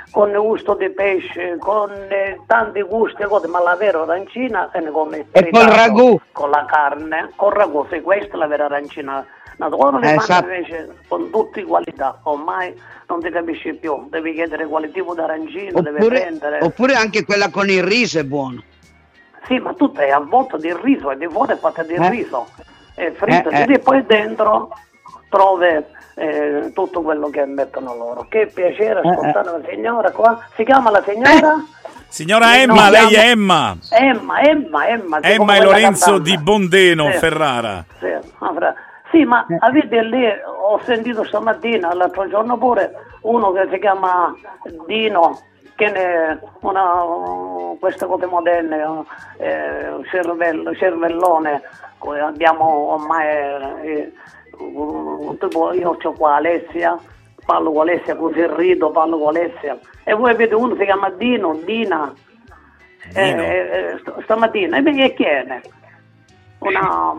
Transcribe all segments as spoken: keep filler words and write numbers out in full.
con il gusto di pesce, con eh, tanti gusti, cose, ma la vera arancina è come e col ragù, con la carne, con ragù, sì, questa è la vera arancina. No, ora le esatto. fanno invece con tutte qualità, ormai non si capisce più, devi chiedere quale tipo di arancino deve oppure, prendere. oppure anche quella con il riso è buono. Sì, ma tu è avvolta di riso, e di fuori è fatta di Eh. riso, è fritta, Eh, eh. e poi dentro trovi eh, tutto quello che mettono loro. Che piacere ascoltare la signora qua. Si chiama la signora? Signora Eh, Emma, no, lei chiama- è Emma. Emma, Emma, Emma. sì, Emma come e quella Lorenzo cantante. di Bondeno, Sì. Ferrara. Sì, ah, fra- sì, ma avete lì, ho sentito stamattina, l'altro giorno pure, uno che si chiama Dino, che ne una queste cose moderne, eh, cervello, cervellone, poi abbiamo ormai eh, uh, tipo io ho qua Alessia, parlo con Alessia così rido, parlo con Alessia, e voi avete uno che si chiama Dino, Dina, Dino. eh, eh, st- stamattina, e che è? Una,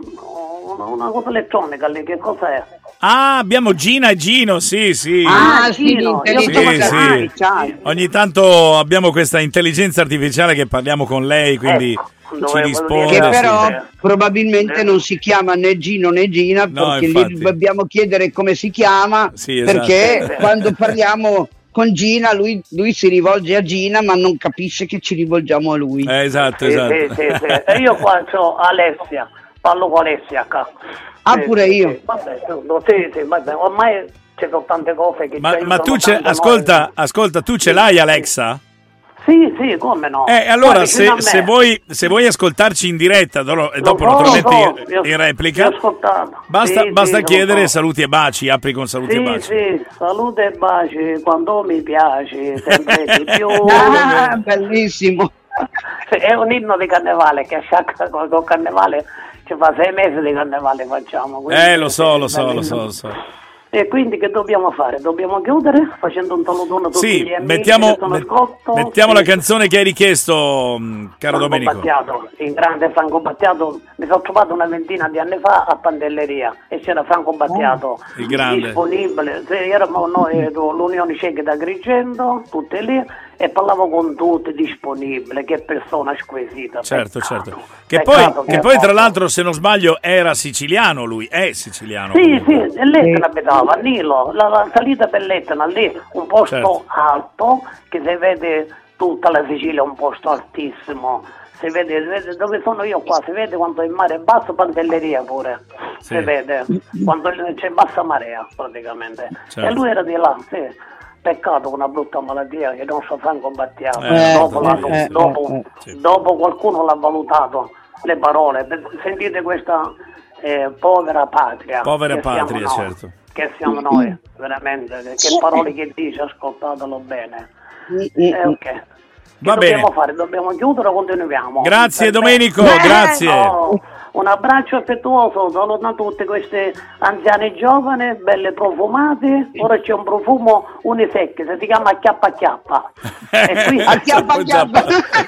una, una cosa elettronica lì, che cos'è? Ah, abbiamo Gina e Gino, sì, sì. Ah, Ah, sì, Gino, io Sì, sono sì. Gianni, ciao. Ogni tanto abbiamo questa intelligenza artificiale che parliamo con lei, quindi Ecco, ci dovevo risponde. che dire- sì. però sì. probabilmente Eh. non si chiama né Gino né Gina, No, perché infatti. lì dobbiamo chiedere come si chiama, Sì, esatto. perché Sì. quando parliamo con Gina lui, lui si rivolge a Gina ma non capisce che ci rivolgiamo a lui. Eh, esatto, Sì, esatto. sì, sì, sì. E io qua ho Alessia, parlo con Alessia qua. Ah, Sì, pure sì, io. Sì, vabbè, no, sì, sì, vabbè, ormai ci sono tante cose che Ma, ci ma aiutano tu ce, tanto ascolta, noi. ascolta, tu ce l'hai Alexa? Sì, sì, come no. Eh, allora Guardi, fino a se, me. se vuoi, se vuoi ascoltarci in diretta do- e Lo dopo so, naturalmente lo in, so, io- in replica, io ho ascoltato. basta, Sì, basta sì, lo chiedere so. saluti e baci, apri con saluti e Sì, baci. sì, salute e baci quando mi piace, sempre di più. Ah, bellissimo. Sì, è un inno di carnevale che a Sciacca con con carnevale ci fa sei mesi di carnevale facciamo. quindi Eh, lo so, sì, lo so, lo bellissimo. so, lo so. E quindi che dobbiamo fare? Dobbiamo chiudere facendo un salutone a tutti Sì, gli amici mettiamo, che sono met- ascolto. mettiamo Sì. la canzone che hai richiesto, mh, caro Franco Domenico. Battiato, il grande Franco Battiato, mi sono trovato una ventina di anni fa a Pantelleria e c'era Franco Battiato Il grande. disponibile, sì, eravamo noi ero l'Unione Cieca da Agrigento, tutte lì, e parlavo con tutti, disponibile, che persona squisita. Certo, peccato. certo. Che poi, Peccato che ha poi tra fatto. l'altro, se non sbaglio, era siciliano lui, è siciliano. Sì, comunque. sì, e l'Etna abitava, a Nilo, la, la salita per l'Etna, lì, un posto Certo. alto, che si vede tutta la Sicilia, un posto altissimo, si vede, si vede dove sono io qua, si vede quando il mare è basso, Pantelleria pure, Sì. si vede, quando c'è bassa marea praticamente, Certo. e lui era di là, sì. Peccato, una brutta malattia che non so Franco Battiato, Eh, dopo, eh, l'hanno- eh, dopo, eh, sì. dopo qualcuno l'ha valutato, le parole, sentite questa eh, povera patria. Povera che siamo patria, noi, certo. Che siamo noi, veramente, che parole che dice, ascoltatelo bene. Mm, Eh, mm, ok. Che Va dobbiamo bene. fare? Dobbiamo chiudere o continuiamo? Grazie Perfetto. Domenico, Beh, grazie. Oh, un abbraccio affettuoso, saluto a tutti questi anziani giovani, belli profumati. Ora c'è un profumo unisex, si chiama acchiappa acchiappa. E quindi, Acchiappa, acchiappa.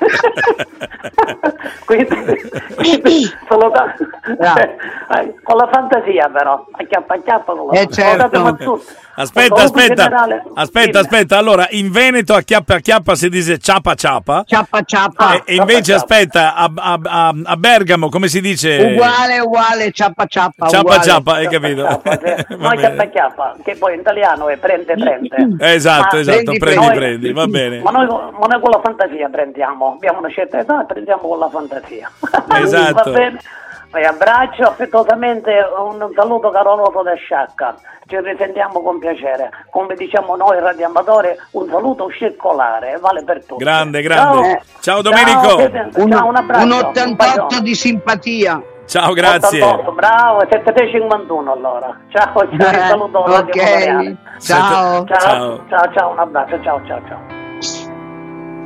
quindi, quindi saluta- Bravo. eh, con la fantasia però, acchiappa acchiappa con la Eh, certo. salutatemi a tutti. Aspetta, Un saluto aspetta, generale. aspetta, Dimmi. aspetta. Allora, in Veneto a chiappa a chiappa si dice ciapa ciapa. Ciappa ciappa. Ah, e, e invece, ciapa, ciapa. aspetta, a, a- a- a Bergamo come si dice? Uguale, uguale, ciappa ciappa. Ciapa uguale. ciapa, hai capito? Chiappa, sì. Va Noi bene. chiappa chiappa, che poi in italiano è prende prende. Esatto, Ma- esatto, prendi, prendi, prendi. prendi, va bene. Ma noi, ma noi con la fantasia prendiamo, abbiamo una certa età e prendiamo con la fantasia. Esatto. Va bene? Vi abbraccio affettuosamente, un saluto caloroso da Sciacca. Ci risentiamo con piacere. Come diciamo noi radioamatori, un saluto circolare, vale per tutti. Grande, grande. Ciao, Ciao, Domenico. siete- Un, ciao, un abbraccio. un un ottantotto bacione. di simpatia. Ciao, grazie. ottantotto, bravo, settecentocinquantuno allora. Ciao, ciao, Eh, saluto Radio ok. Monreale. Ciao. Ciao, Ciao. ciao, ciao, un abbraccio, ciao, ciao, ciao.